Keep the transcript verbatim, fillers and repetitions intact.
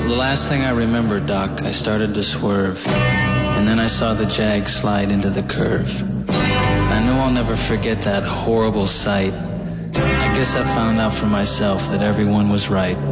The last thing I remember, Doc, I started to swerve, and then I saw the Jag slide into the curve. I know I'll never forget that horrible sight. I guess I found out for myself that everyone was right.